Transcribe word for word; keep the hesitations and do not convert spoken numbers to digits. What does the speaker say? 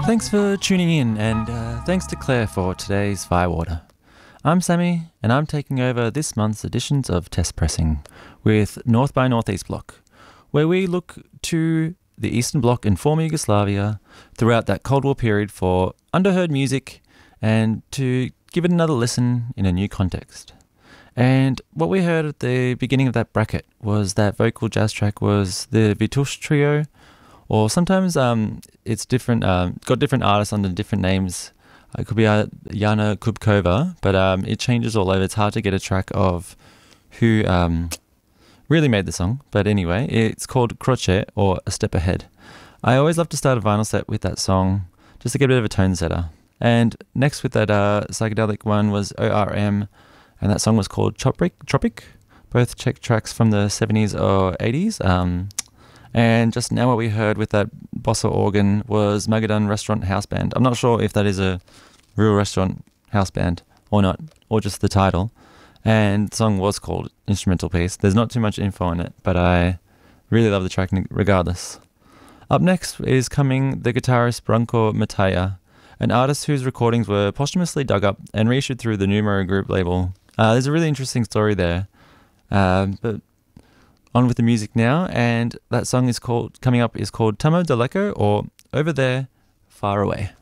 Thanks for tuning in, and uh, thanks to Claire for today's Firewater. I'm Sammy, and I'm taking over this month's editions of Test Pressing with North by Northeast Block, where we look to the Eastern Bloc and former Yugoslavia throughout that Cold War period for underheard music and to give it another listen in a new context. And what we heard at the beginning of that bracket was that vocal jazz track was the Vitush Trio, or sometimes um, it's different, um, got different artists under different names. It could be uh, Yana Kubkova, but um, it changes all over. It's hard to get a track of who um, really made the song. But anyway, it's called Croce, or A Step Ahead. I always love to start a vinyl set with that song, just to get a bit of a tone setter. And next with that uh, psychedelic one was O R M, and that song was called Tropic, Tropic, both Czech tracks from the seventies or eighties. Um, and just now what we heard with that bossa organ was Magadan Restaurant House Band. I'm not sure if that is a real restaurant house band or not, or just the title. And the song was called Instrumental Piece. There's not too much info on it, but I really love the track regardless. Up next is coming the guitarist Branko Mataya, an artist whose recordings were posthumously dug up and reissued through the Numero Group label. Uh, there's a really interesting story there. Um, but on with the music now, and that song is called, coming up is called Tamo Daleko, or Over There, Far Away.